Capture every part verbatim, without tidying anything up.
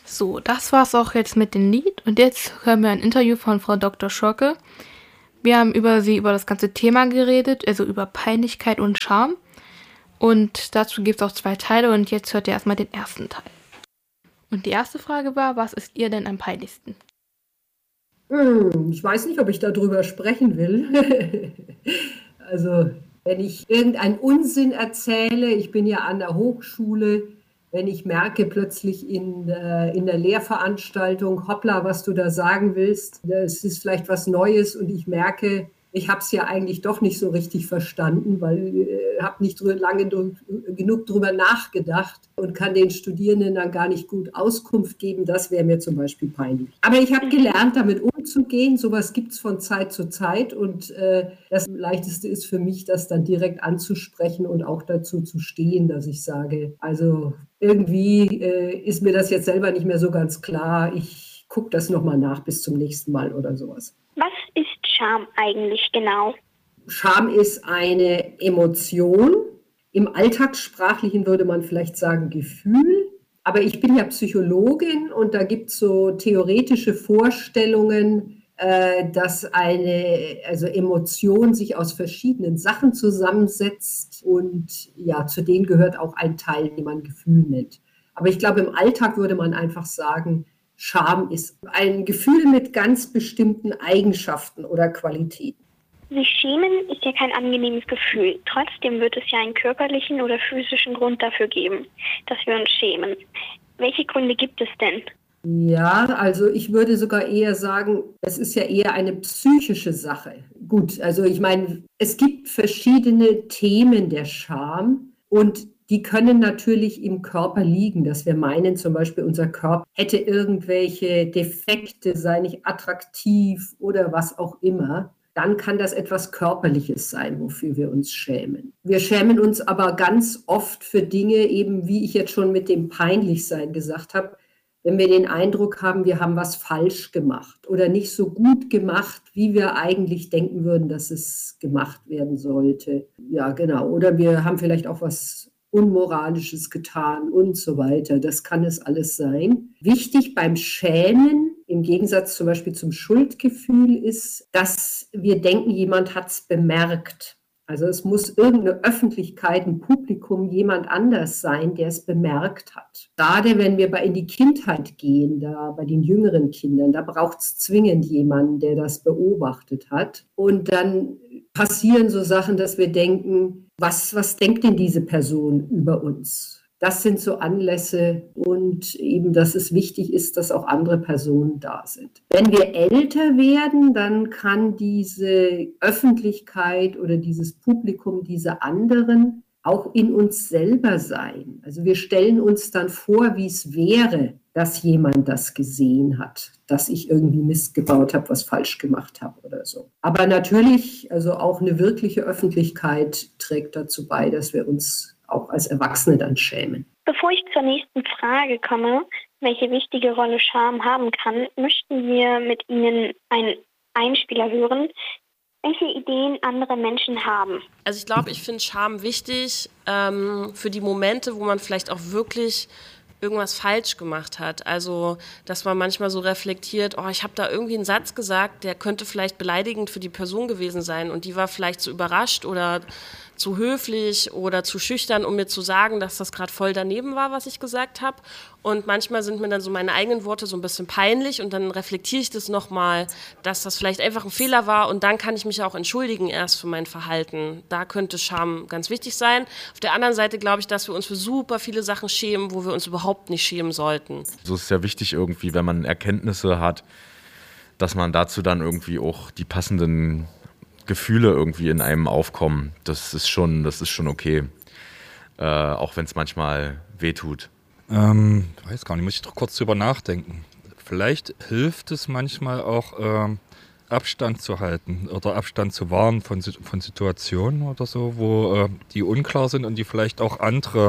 So, das war's auch jetzt mit dem Lied und jetzt hören wir ein Interview von Frau Doktor Schorke. Wir haben über sie über das ganze Thema geredet, also über Peinlichkeit und Scham. Und dazu gibt es auch zwei Teile und jetzt hört ihr erstmal den ersten Teil. Und die erste Frage war, was ist ihr denn am peinlichsten? Hm, ich weiß nicht, ob ich darüber sprechen will. Also, wenn ich irgendeinen Unsinn erzähle, ich bin ja an der Hochschule, wenn ich merke plötzlich in, äh, in der Lehrveranstaltung, hoppla, was du da sagen willst, es ist vielleicht was Neues und ich merke, ich habe es ja eigentlich doch nicht so richtig verstanden, weil ich äh, habe nicht drü- lange drü- genug drüber nachgedacht und kann den Studierenden dann gar nicht gut Auskunft geben. Das wäre mir zum Beispiel peinlich. Aber ich habe gelernt, damit umzugehen. Sowas gibt es von Zeit zu Zeit und äh, das Leichteste ist für mich, das dann direkt anzusprechen und auch dazu zu stehen, dass ich sage, also irgendwie äh, ist mir das jetzt selber nicht mehr so ganz klar. Ich gucke das nochmal nach bis zum nächsten Mal oder sowas. Was ist Scham eigentlich genau? Scham ist eine Emotion. Im Alltagssprachlichen würde man vielleicht sagen Gefühl. Aber ich bin ja Psychologin und da gibt es so theoretische Vorstellungen, äh, dass eine also Emotion sich aus verschiedenen Sachen zusammensetzt und ja, zu denen gehört auch ein Teil, den man Gefühl nennt. Aber ich glaube, im Alltag würde man einfach sagen, Scham ist ein Gefühl mit ganz bestimmten Eigenschaften oder Qualitäten. Sich schämen ist ja kein angenehmes Gefühl. Trotzdem wird es ja einen körperlichen oder physischen Grund dafür geben, dass wir uns schämen. Welche Gründe gibt es denn? Ja, also ich würde sogar eher sagen, es ist ja eher eine psychische Sache. Gut, also ich meine, es gibt verschiedene Themen der Scham und die können natürlich im Körper liegen, dass wir meinen, zum Beispiel unser Körper hätte irgendwelche Defekte, sei nicht attraktiv oder was auch immer. Dann kann das etwas Körperliches sein, wofür wir uns schämen. Wir schämen uns aber ganz oft für Dinge, eben wie ich jetzt schon mit dem Peinlichsein gesagt habe, wenn wir den Eindruck haben, wir haben was falsch gemacht oder nicht so gut gemacht, wie wir eigentlich denken würden, dass es gemacht werden sollte. Ja, genau. Oder wir haben vielleicht auch was Unmoralisches getan und so weiter. Das kann es alles sein. Wichtig beim Schämen, im Gegensatz zum Beispiel zum Schuldgefühl, ist, dass wir denken, jemand hat es bemerkt. Also es muss irgendeine Öffentlichkeit, ein Publikum, jemand anders sein, der es bemerkt hat. Gerade wenn wir bei in die Kindheit gehen, da bei den jüngeren Kindern, da braucht es zwingend jemanden, der das beobachtet hat. Und dann passieren so Sachen, dass wir denken, was, was denkt denn diese Person über uns? Das sind so Anlässe und eben, dass es wichtig ist, dass auch andere Personen da sind. Wenn wir älter werden, dann kann diese Öffentlichkeit oder dieses Publikum, diese anderen, auch in uns selber sein. Also wir stellen uns dann vor, wie es wäre, dass jemand das gesehen hat, dass ich irgendwie Mist gebaut habe, was falsch gemacht habe oder so. Aber natürlich, also auch eine wirkliche Öffentlichkeit trägt dazu bei, dass wir uns auch als Erwachsene dann schämen. Bevor ich zur nächsten Frage komme, welche wichtige Rolle Scham haben kann, möchten wir mit Ihnen einen Einspieler hören, welche Ideen andere Menschen haben. Also ich glaube, ich finde Scham wichtig ähm, für die Momente, wo man vielleicht auch wirklich irgendwas falsch gemacht hat. Also, dass man manchmal so reflektiert, oh, ich habe da irgendwie einen Satz gesagt, der könnte vielleicht beleidigend für die Person gewesen sein und die war vielleicht zu überrascht oder zu höflich oder zu schüchtern, um mir zu sagen, dass das gerade voll daneben war, was ich gesagt habe. Und manchmal sind mir dann so meine eigenen Worte so ein bisschen peinlich und dann reflektiere ich das nochmal, dass das vielleicht einfach ein Fehler war und dann kann ich mich auch entschuldigen erst für mein Verhalten. Da könnte Scham ganz wichtig sein. Auf der anderen Seite glaube ich, dass wir uns für super viele Sachen schämen, wo wir uns überhaupt nicht schämen sollten. So ist es ja wichtig irgendwie, wenn man Erkenntnisse hat, dass man dazu dann irgendwie auch die passenden Gefühle irgendwie in einem aufkommen. Das ist schon, das ist schon okay. Äh, auch wenn es manchmal wehtut. Ähm, ich weiß gar nicht, muss ich doch kurz drüber nachdenken. Vielleicht hilft es manchmal auch, ähm, Abstand zu halten oder Abstand zu wahren von, von Situationen oder so, wo äh, die unklar sind und die vielleicht auch andere,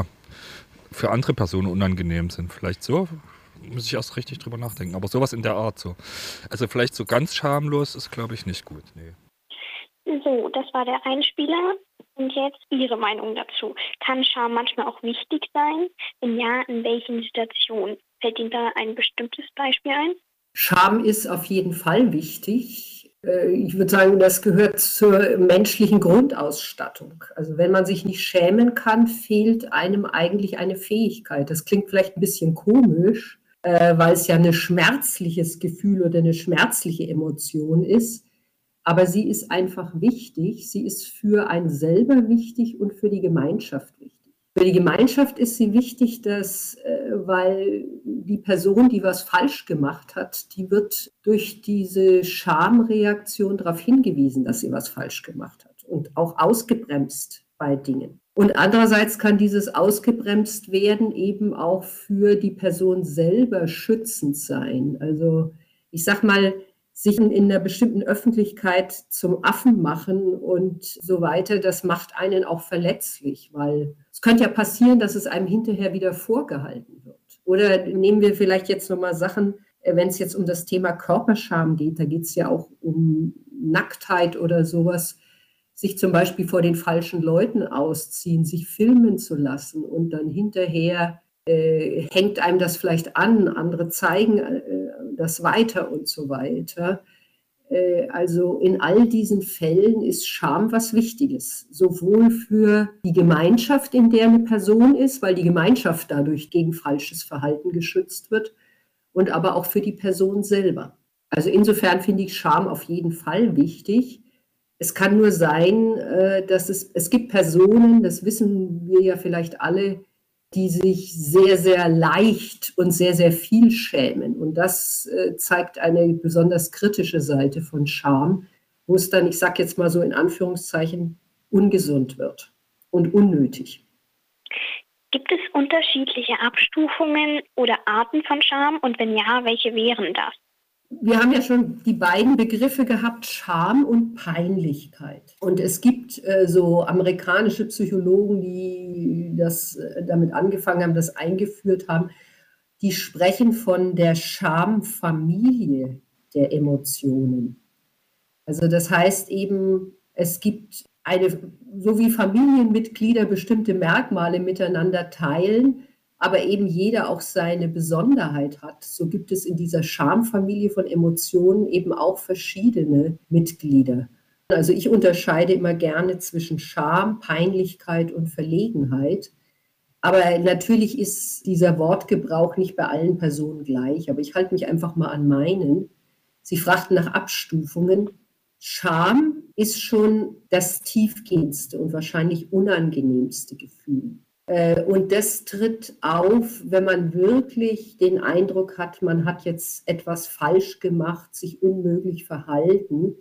für andere Personen unangenehm sind. Vielleicht so, muss ich erst richtig drüber nachdenken. Aber sowas in der Art so. Also vielleicht so ganz schamlos ist, glaube ich, nicht gut. Nee. So, das war der Einspieler. Und jetzt Ihre Meinung dazu. Kann Scham manchmal auch wichtig sein? Wenn ja, in welchen Situationen? Fällt Ihnen da ein bestimmtes Beispiel ein? Scham ist auf jeden Fall wichtig. Äh, Ich würde sagen, das gehört zur menschlichen Grundausstattung. Also wenn man sich nicht schämen kann, fehlt einem eigentlich eine Fähigkeit. Das klingt vielleicht ein bisschen komisch, äh, weil es ja ein schmerzliches Gefühl oder eine schmerzliche Emotion ist. Aber sie ist einfach wichtig. Sie ist für einen selber wichtig und für die Gemeinschaft wichtig. Für die Gemeinschaft ist sie wichtig, dass, äh, weil die Person, die was falsch gemacht hat, die wird durch diese Schamreaktion darauf hingewiesen, dass sie was falsch gemacht hat und auch ausgebremst bei Dingen. Und andererseits kann dieses ausgebremst werden eben auch für die Person selber schützend sein. Also ich sag mal, sich in einer bestimmten Öffentlichkeit zum Affen machen und so weiter, das macht einen auch verletzlich, weil es könnte ja passieren, dass es einem hinterher wieder vorgehalten wird. Oder nehmen wir vielleicht jetzt nochmal Sachen, wenn es jetzt um das Thema Körperscham geht, da geht es ja auch um Nacktheit oder sowas, sich zum Beispiel vor den falschen Leuten ausziehen, sich filmen zu lassen und dann hinterher äh, hängt einem das vielleicht an, andere zeigen äh, das weiter und so weiter. Äh, also in all diesen Fällen ist Scham was Wichtiges, sowohl für die Gemeinschaft, in der eine Person ist, weil die Gemeinschaft dadurch gegen falsches Verhalten geschützt wird, und aber auch für die Person selber. Also insofern finde ich Scham auf jeden Fall wichtig. Es kann nur sein, äh, dass es, es gibt Personen, das wissen wir ja vielleicht alle, die sich sehr, sehr leicht und sehr, sehr viel schämen. Und das äh, zeigt eine besonders kritische Seite von Scham, wo es dann, ich sage jetzt mal so in Anführungszeichen, ungesund wird und unnötig. Gibt es unterschiedliche Abstufungen oder Arten von Scham? Und wenn ja, welche wären das? Wir haben ja schon die beiden Begriffe gehabt, Scham und Peinlichkeit. Und es gibt äh, so amerikanische Psychologen, die das äh, damit angefangen haben, das eingeführt haben, die sprechen von der Schamfamilie der Emotionen. Also das heißt eben, es gibt eine, so wie Familienmitglieder bestimmte Merkmale miteinander teilen, aber eben jeder auch seine Besonderheit hat. So gibt es in dieser Schamfamilie von Emotionen eben auch verschiedene Mitglieder. Also ich unterscheide immer gerne zwischen Scham, Peinlichkeit und Verlegenheit. Aber natürlich ist dieser Wortgebrauch nicht bei allen Personen gleich. Aber ich halte mich einfach mal an meinen. Sie fragten nach Abstufungen. Scham ist schon das tiefgehendste und wahrscheinlich unangenehmste Gefühl. Und das tritt auf, wenn man wirklich den Eindruck hat, man hat jetzt etwas falsch gemacht, sich unmöglich verhalten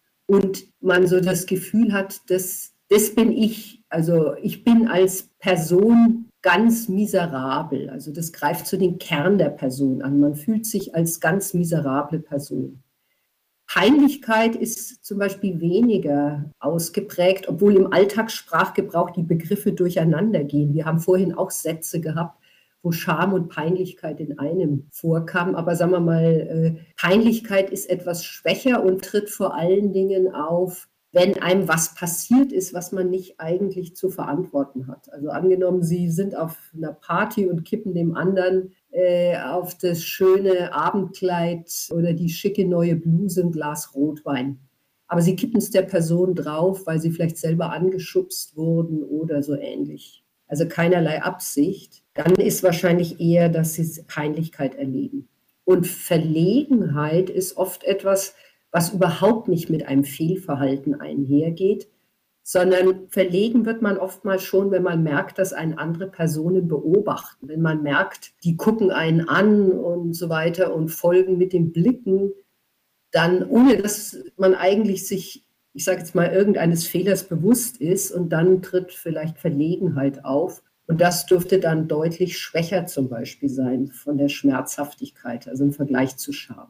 und man so das Gefühl hat, das, das bin ich. Also ich bin als Person ganz miserabel. Also das greift zu den Kern der Person an. Man fühlt sich als ganz miserable Person. Peinlichkeit ist zum Beispiel weniger ausgeprägt, obwohl im Alltagssprachgebrauch die Begriffe durcheinander gehen. Wir haben vorhin auch Sätze gehabt, wo Scham und Peinlichkeit in einem vorkamen. Aber sagen wir mal, Peinlichkeit ist etwas schwächer und tritt vor allen Dingen auf, wenn einem was passiert ist, was man nicht eigentlich zu verantworten hat. Also angenommen, Sie sind auf einer Party und kippen dem anderen äh, auf das schöne Abendkleid oder die schicke neue Bluse ein Glas Rotwein. Aber Sie kippen es der Person drauf, weil sie vielleicht selber angeschubst wurden oder so ähnlich. Also keinerlei Absicht. Dann ist wahrscheinlich eher, dass Sie Peinlichkeit erleben. Und Verlegenheit ist oft etwas, was überhaupt nicht mit einem Fehlverhalten einhergeht, sondern verlegen wird man oftmals schon, wenn man merkt, dass einen andere Personen beobachten. Wenn man merkt, die gucken einen an und so weiter und folgen mit den Blicken, dann ohne dass man eigentlich sich, ich sage jetzt mal, irgendeines Fehlers bewusst ist, und dann tritt vielleicht Verlegenheit auf. Und das dürfte dann deutlich schwächer zum Beispiel sein von der Schmerzhaftigkeit, also im Vergleich zu Scham.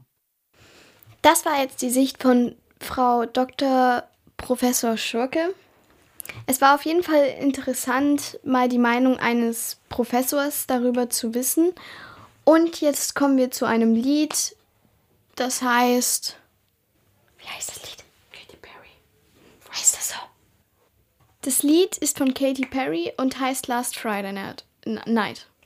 Das war jetzt die Sicht von Frau Doktor Professor Schurke. Es war auf jeden Fall interessant, mal die Meinung eines Professors darüber zu wissen. Und jetzt kommen wir zu einem Lied, das heißt... Wie heißt das Lied? Katy Perry. Heißt das so? Das Lied ist von Katy Perry und heißt Last Friday Night. N- Night.